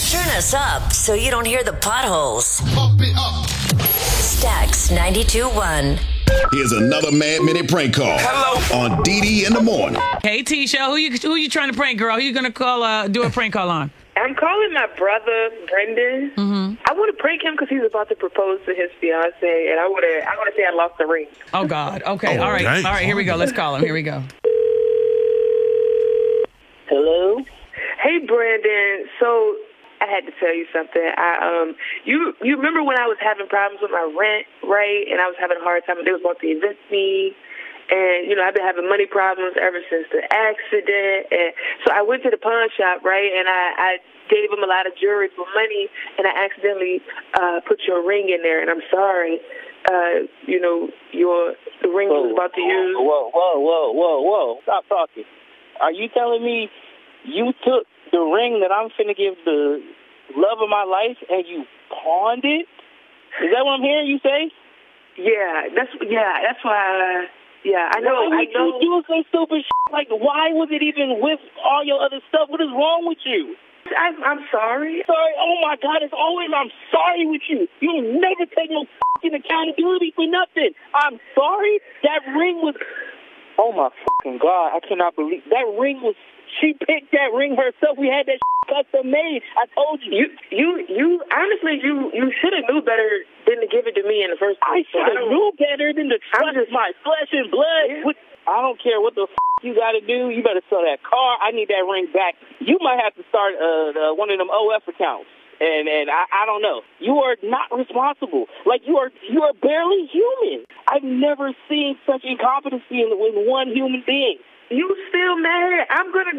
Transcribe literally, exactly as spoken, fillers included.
Turn us up so you don't hear the potholes. Pump it up. Stax ninety-two point one. Here's another Mad Minute prank call. Hello. On Dee Dee in the morning. Hey, Tisha, who you who you trying to prank, girl? Who you gonna call? Uh, do a prank call on? I'm calling my brother, Brendan. Mm-hmm. I want to prank him because he's about to propose to his fiance, and I want to I want to say I lost the ring. Oh God. Okay. Oh, all right. dang. All right. Here we go. Let's call him. Here we go. Hello? Hey, Brandon. So I had to tell you something. I um, you you remember when I was having problems with my rent, right? And I was having a hard time. They was going to evict me. And, you know, I've been having money problems ever since the accident. And so I went to the pawn shop, right, and I, I gave them a lot of jewelry for money, and I accidentally uh, put your ring in there, and I'm sorry. Uh, you know, your the ring Whoa, was about to use. Whoa, whoa, whoa, whoa, whoa. Stop talking. Are you telling me you took the ring that I'm finna give the love of my life and you pawned it? Is that what I'm hearing you say? Yeah, that's yeah, that's why. Uh, yeah, I know. Why I would know. you do some stupid shit? Like, why was it even with all your other stuff? What is wrong with you? I, I'm sorry. Sorry. Oh my God! It's always I'm sorry with you. You'll never take no fucking accountability for nothing. I'm sorry. That ring was. Oh my fucking God! I cannot believe that ring was. She picked that ring herself. We had that custom made. I told you. You, you, you. Honestly, you, you should have knew better than to give it to me in the first I place. should have knew better than to trust just- my flesh and blood. Yeah. What, I don't care what the f- you got to do. You better sell that car. I need that ring back. You might have to start uh, uh, one of them O F accounts. And and I, I don't know. You are not responsible. Like you are you are barely human. I've never seen such incompetency in, in one human being. You still mad? I'm gonna